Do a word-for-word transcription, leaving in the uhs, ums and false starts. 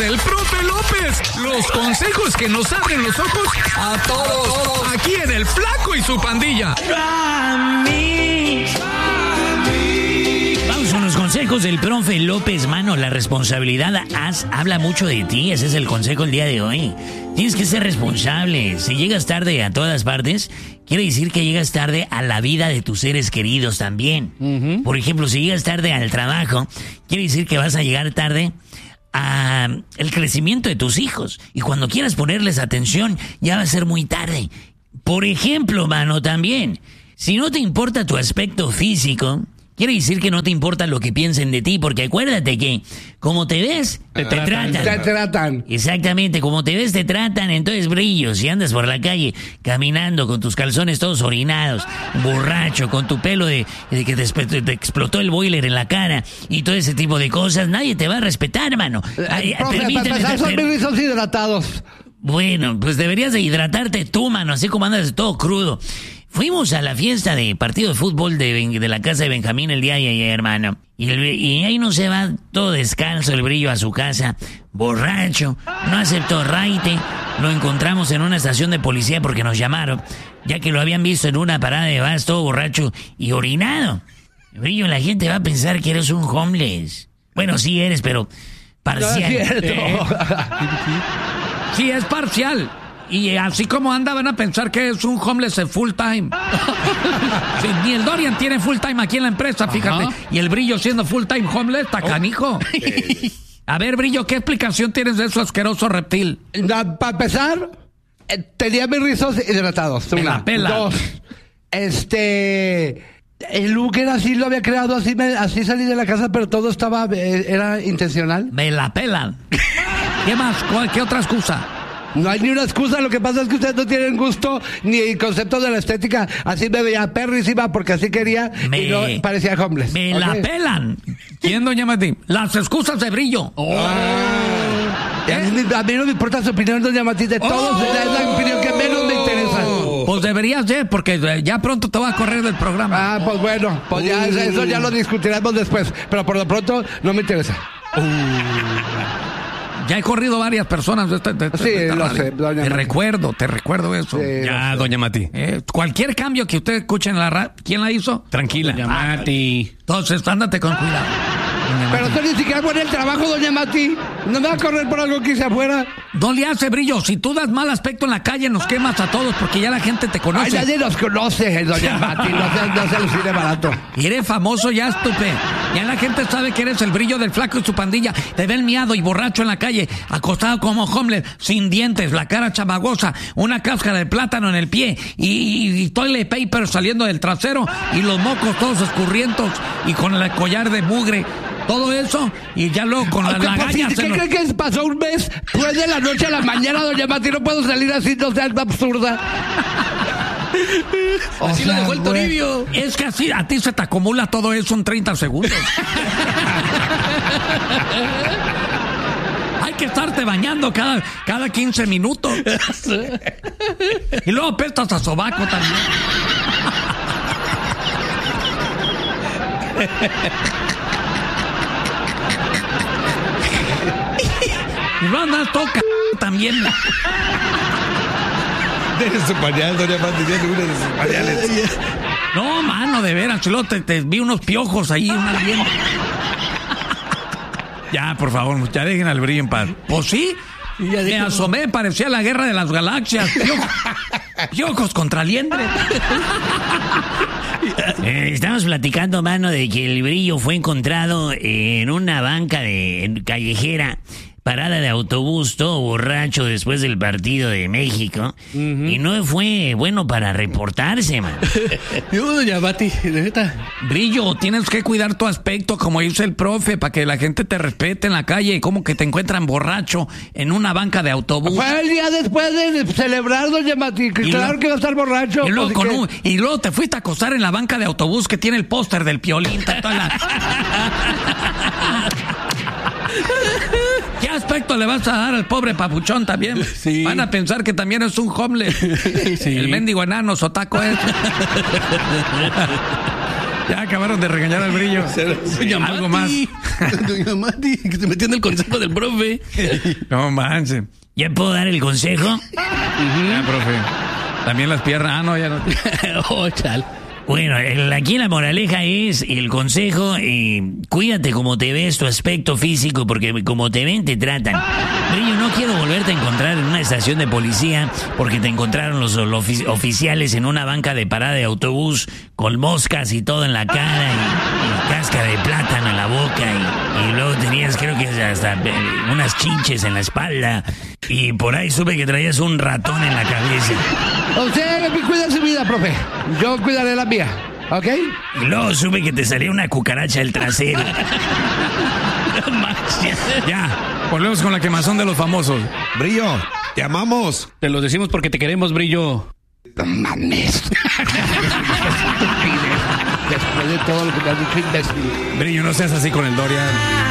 del profe López. Los consejos que nos abren los ojos a todos. Aquí en El Flaco y su Pandilla. Vamos con los consejos del profe López. Mano, la responsabilidad haz, habla mucho de ti. Ese es el consejo el día de hoy. Tienes que ser responsable. Si llegas tarde a todas partes, quiere decir que llegas tarde a la vida de tus seres queridos también. Uh-huh. Por ejemplo, si llegas tarde al trabajo, quiere decir que vas a llegar tarde a el crecimiento de tus hijos. Y cuando quieras ponerles atención, ya va a ser muy tarde. Por ejemplo, mano, también, si no te importa tu aspecto físico, quiere decir que no te importa lo que piensen de ti, porque acuérdate que como te ves, te, te tratan. Te tratan. Exactamente, como te ves, te tratan. Entonces, brillo, si andas por la calle caminando con tus calzones todos orinados, borracho, con tu pelo de, de que te, te explotó el boiler en la cara y todo ese tipo de cosas, nadie te va a respetar, mano. Eh, profe, para empezar, son mis rizos hidratados. Bueno, pues deberías de hidratarte tú, mano, así como andas todo crudo. Fuimos a la fiesta de partido de fútbol de, de la casa de Benjamín el día de ayer, hermano. Y, el, y ahí no se va todo descalzo el brillo a su casa, borracho, no aceptó raite. Lo encontramos en una estación de policía porque nos llamaron, ya que lo habían visto en una parada de bus todo borracho y orinado. Brillo, la gente va a pensar que eres un homeless. Bueno, sí eres, pero parcial. No es cierto. ¿Eh? Sí, es parcial. Y así como anda, van a pensar que es un homeless full time. Sí, ni el Dorian tiene full time aquí en la empresa, fíjate. Ajá. Y el Brillo siendo full time homeless, está canijo. A ver, Brillo, ¿qué explicación tienes de eso asqueroso reptil? Para empezar, eh, tenía mis rizos hidratados. Me una. La pela. Dos, este... El look era así, lo había creado así, me, así salí de la casa, pero todo estaba, eh, era intencional. Me la pelan. ¿Qué más? ¿Cuál, ¿Qué otra excusa? No hay ni una excusa, lo que pasa es que ustedes no tienen gusto ni el concepto de la estética. Así me veía perrísima porque así quería me, y no parecía homeless. Me ¿okay? La pelan. ¿Quién, doña Mati? Las excusas de Brillo. Oh. Ah. ¿Eh? A mí no me importa su opinión, doña Mati, de todos. Oh. Es la opinión que menos me interesa. Pues deberías, ¿eh? Porque ya pronto te va a correr del programa. Ah, pues bueno, pues ya, uh. eso ya lo discutiremos después. Pero por lo pronto no me interesa. Uh. Ya he corrido varias personas de esta, de esta, sí, de esta lo radio. sé, doña Te Mati. recuerdo, te recuerdo eso. Sí, ya, doña Mati. Eh, cualquier cambio que usted escuche en la radio, ¿quién la hizo? Tranquila. Doña Mati. Entonces, ándate con cuidado. Pero usted ni siquiera pone el trabajo, doña Mati. No me va a correr por algo que hice afuera. No le hace, Brillo. Si tú das mal aspecto en la calle, nos quemas a todos porque ya la gente te conoce. Ay, nadie nos conoce, doña Mati. No se, no se lucide barato. Y eres famoso ya, estúpido. Ya la gente sabe que eres el Brillo del Flaco y su Pandilla. Te ven miado y borracho en la calle, acostado como homeless, sin dientes, la cara chamagosa, una cáscara de plátano en el pie y, y, y toilet paper saliendo del trasero y los mocos todos escurrientos y con el collar de mugre. Todo eso, y ya luego con las lagañas... ¿Qué creen que pasó un mes? Pues de la noche a la mañana, doña Mati, no puedo salir así, no seas absurda. Así lo dejó el Toribio. Es que así, a ti se te acumula todo eso en treinta segundos. Hay que estarte bañando cada, cada quince minutos. Y luego apestas a sobaco también. Y no andas toca también. Deje su pañal, doña Mati, tiene uno de sus pañales. No, mano, de veras, chulo, te, te vi unos piojos ahí, una bien. Ya, por favor, ya dejen al Brillo en paz. Pues sí, me dijo, asomé, parecía la guerra de las galaxias. Piojos, piojos contra liendre. Eh, estamos platicando, mano, de que el Brillo fue encontrado en una banca de callejera, parada de autobús, todo borracho después del partido de México. Uh-huh. Y no fue bueno para reportarse, man. Yo, doña Mati, de neta. Brillo, tienes que cuidar tu aspecto, como dice el profe, para que la gente te respete en la calle. Como que te encuentran borracho en una banca de autobús. Fue el día después de celebrar, doña Mati. Claro lo, que va a estar borracho. Y luego, pues, con que... un, y luego te fuiste a acostar en la banca de autobús que tiene el póster del Piolín. Toda la... ¿Qué aspecto le vas a dar al pobre papuchón también? Sí. Van a pensar que también es un homeless. Sí. El mendigo enano sotaco es. Ya acabaron de regañar al Brillo. Doña Algo Mati. más. Doña Mati, que se metió en el consejo del profe. No manches. ¿Ya puedo dar el consejo? Uh-huh. Ya, profe. También las piernas. Ah, no, ya no. Oh, chal. Bueno, el, aquí la moraleja es el consejo, eh, cuídate como te ves, tu aspecto físico, porque como te ven, te tratan. Brillo, no quiero volverte a encontrar en una estación de policía porque te encontraron los, los ofici- oficiales en una banca de parada de autobús con moscas y todo en la cara y, y casca de plátano en la boca y, y luego tenías, creo que hasta eh, unas chinches en la espalda y por ahí supe que traías un ratón en la cabeza. Usted cuida su vida, profe. Yo cuidaré la mía, ¿ok? Y luego supe que te salía una cucaracha del trasero. Ya, volvemos con la quemazón de los famosos. Brillo, te amamos. Te lo decimos porque te queremos, Brillo. No mames. Después de todo lo que me has dicho, imbécil. Brillo, no seas así con el Dorian.